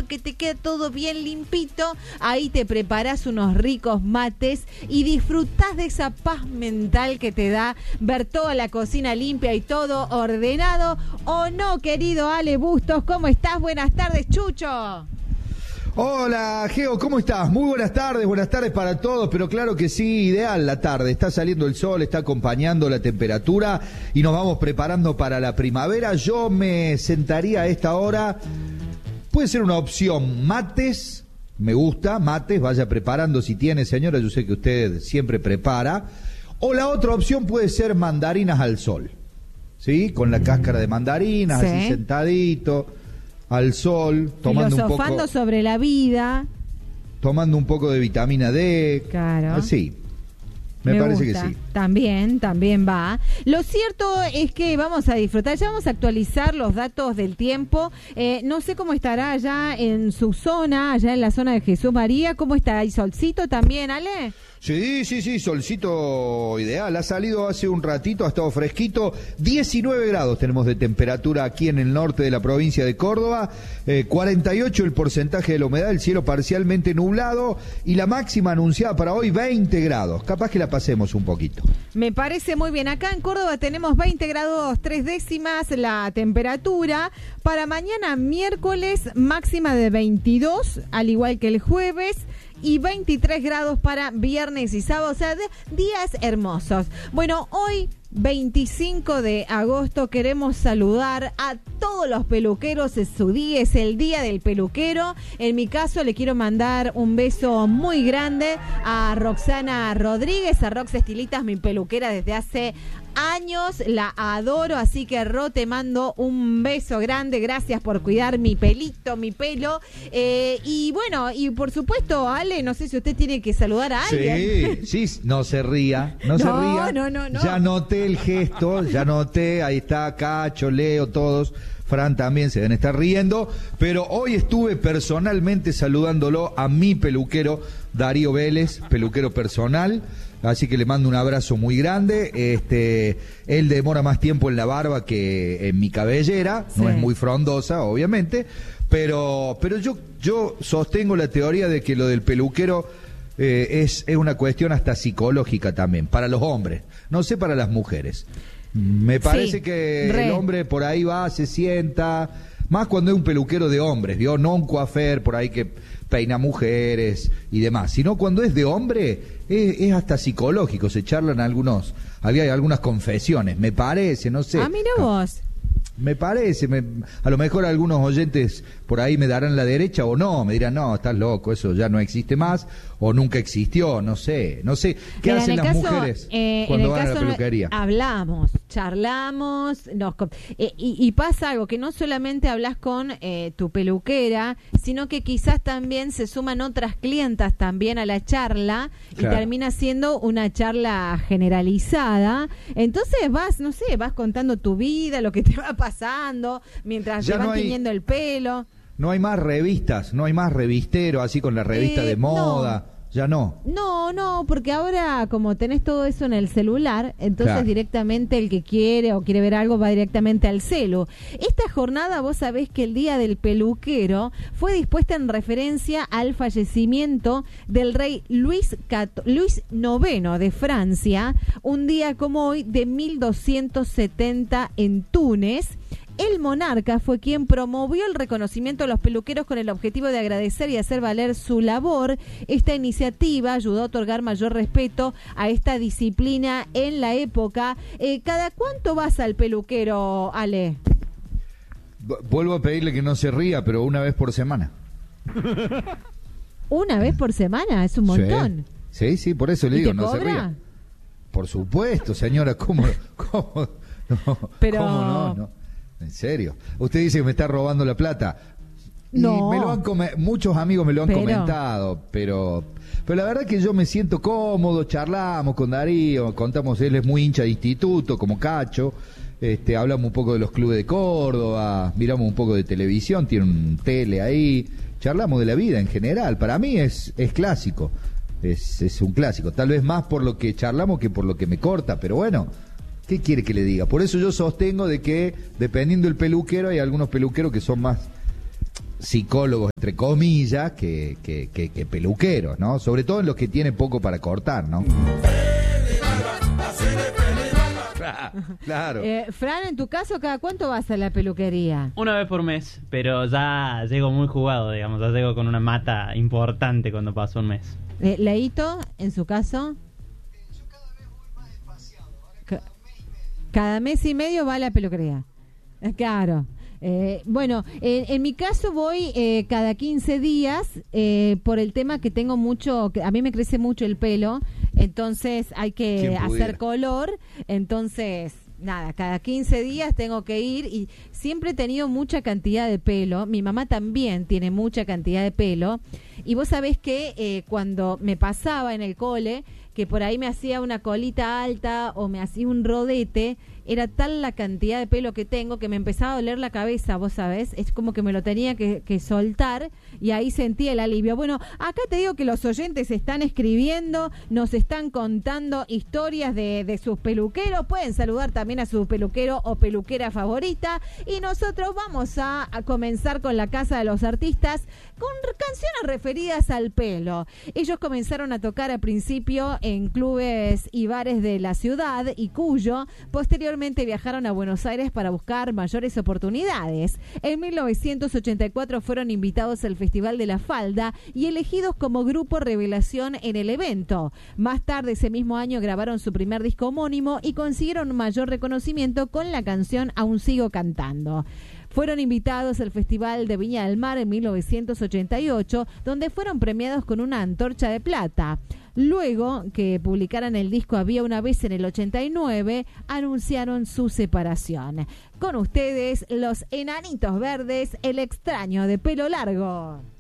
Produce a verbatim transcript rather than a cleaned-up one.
que te queda todo bien limpito, ahí te preparás unos ricos mates y disfrutás de esa paz mental que te da ver toda la cocina limpia y todo ordenado. ¿O no, querido Ale Bustos? ¿Cómo estás? Buenas tardes, Chucho. Hola, Geo, ¿cómo estás? Muy buenas tardes, buenas tardes para todos, pero claro que sí, ideal la tarde, está saliendo el sol, está acompañando la temperatura y nos vamos preparando para la primavera. Yo me sentaría a esta hora, puede ser una opción, mates, me gusta, mates, vaya preparando si tiene, señora, yo sé que usted siempre prepara, o la otra opción puede ser mandarinas al sol, ¿sí? Con la cáscara de mandarinas, sí, así sentadito al sol, tomando un poco, filosofando sobre la vida, tomando un poco de vitamina D. Claro. Sí, me, me parece gusta. Que sí. También, también va. Lo cierto es que vamos a disfrutar, ya vamos a actualizar los datos del tiempo. Eh, no sé cómo estará allá en su zona, allá en la zona de Jesús María. ¿Cómo está? ¿Hay solcito también, Ale? Sí, sí, sí, solcito ideal. Ha salido hace un ratito, ha estado fresquito. diecinueve grados tenemos de temperatura aquí en el norte de la provincia de Córdoba. Eh, cuarenta y ocho el porcentaje de la humedad, el cielo parcialmente nublado y la máxima anunciada para hoy veinte grados. Capaz que la pasemos un poquito. Me parece muy bien. Acá en Córdoba tenemos veinte grados tres décimas la temperatura. Para mañana miércoles máxima de veintidós, al igual que el jueves. Y veintitrés grados para viernes y sábado, o sea, de, días hermosos. Bueno, hoy, veinticinco de agosto, queremos saludar a todos los peluqueros. Es su día, es el día del peluquero. En mi caso, le quiero mandar un beso muy grande a Roxana Rodríguez, a Rox Estilitas, mi peluquera desde hace años, la adoro, así que Ro, te mando un beso grande, gracias por cuidar mi pelito, mi pelo, eh, y bueno, y por supuesto, Ale, no sé si usted tiene que saludar a alguien. Sí, sí, no se ría, no, no se ría. No, no, no. Ya noté el gesto, ya noté, ahí está Cacho, Leo, todos. Fran también se deben estar riendo, pero hoy estuve personalmente saludándolo a mi peluquero, Darío Vélez, peluquero personal, así que le mando un abrazo muy grande. Este, él demora más tiempo en la barba que en mi cabellera, sí, no es muy frondosa, obviamente, pero, pero yo, yo sostengo la teoría de que lo del peluquero eh, es, es una cuestión hasta psicológica también, para los hombres, no sé para las mujeres. Me parece sí, que re. El hombre por ahí va, se sienta, más cuando es un peluquero de hombres, ¿vio? No un coafer por ahí que peina mujeres y demás, sino cuando es de hombre, es, es hasta psicológico, se charlan algunos, había algunas confesiones, me parece, no sé. Ah, mira vos. Me parece, me, a lo mejor algunos oyentes por ahí me darán la derecha o no, me dirán, no, estás loco, eso ya no existe más o nunca existió, no sé, no sé. ¿Qué Mira, hacen las caso, mujeres eh, cuando van a la peluquería? Hablamos, charlamos, nos, eh, y, y pasa algo, que no solamente hablas con eh, tu peluquera, sino que quizás también se suman otras clientas también a la charla, claro, y termina siendo una charla generalizada. Entonces vas, no sé, vas contando tu vida, lo que te va pasando, mientras ya te van no hay, tiñendo el pelo. No hay más revistas, no hay más revistero así con la revista eh, de moda. No. Ya no. No, no, porque ahora como tenés todo eso en el celular, entonces claro, directamente el que quiere o quiere ver algo va directamente al celu. Esta jornada, vos sabés que el Día del Peluquero fue dispuesta en referencia al fallecimiento del rey Luis, Cat- Luis noveno de Francia, un día como hoy de mil doscientos setenta en Túnez. El monarca fue quien promovió el reconocimiento a los peluqueros con el objetivo de agradecer y hacer valer su labor. Esta iniciativa ayudó a otorgar mayor respeto a esta disciplina en la época. Eh, ¿Cada cuánto vas al peluquero, Ale? Vuelvo a pedirle que no se ría, pero una vez por semana. ¿Una vez por semana? Es un montón. Sí, sí, sí, por eso le digo, no cobra? se ría. Por supuesto, señora, ¿cómo, cómo, no, pero... cómo no, no? ¿En serio? Usted dice que me está robando la plata. Y no. Me lo han come- muchos amigos me lo han pero... comentado, pero pero la verdad que yo me siento cómodo, charlamos con Darío, contamos, él es muy hincha de instituto, como Cacho, este, hablamos un poco de los clubes de Córdoba, miramos un poco de televisión, tiene un tele ahí, charlamos de la vida en general. Para mí es, es clásico, es, es un clásico, tal vez más por lo que charlamos que por lo que me corta, pero bueno, ¿qué quiere que le diga? Por eso yo sostengo de que, dependiendo del peluquero, hay algunos peluqueros que son más psicólogos, entre comillas, que, que, que, que peluqueros, ¿no? Sobre todo en los que tienen poco para cortar, ¿no? Claro. Eh, Fran, en tu caso, ¿cada cuánto vas a la peluquería? Una vez por mes, pero ya llego muy jugado, digamos, ya llego con una mata importante cuando paso un mes. Eh, Leito, en su caso... Cada mes y medio va a la peluquería. Claro. Eh, bueno, eh, en mi caso voy eh, cada quince días eh, por el tema que tengo mucho, que a mí me crece mucho el pelo, entonces hay que hacer color, entonces nada, cada quince días tengo que ir y siempre he tenido mucha cantidad de pelo, mi mamá también tiene mucha cantidad de pelo y vos sabés que eh, cuando me pasaba en el cole, que por ahí me hacía una colita alta o me hacía un rodete, era tal la cantidad de pelo que tengo que me empezaba a doler la cabeza, vos sabés, es como que me lo tenía que, que soltar y ahí sentí el alivio. Bueno, acá te digo que los oyentes están escribiendo, nos están contando historias de, de sus peluqueros, pueden saludar también a su peluquero o peluquera favorita y nosotros vamos a, a comenzar con la Casa de los Artistas con canciones referidas al pelo. Ellos comenzaron a tocar al principio en clubes y bares de la ciudad y Cuyo, posteriormente viajaron a Buenos Aires para buscar mayores oportunidades. En mil novecientos ochenta y cuatro fueron invitados al Festival de la Falda y elegidos como grupo revelación en el evento. Más tarde ese mismo año grabaron su primer disco homónimo y consiguieron mayor reconocimiento con la canción Aún Sigo Cantando. Fueron invitados al Festival de Viña del Mar en mil novecientos ochenta y ocho, donde fueron premiados con una antorcha de plata. Luego que publicaran el disco Había una vez en el ochenta y nueve, anunciaron su separación. Con ustedes, los Enanitos Verdes, el extraño de pelo largo.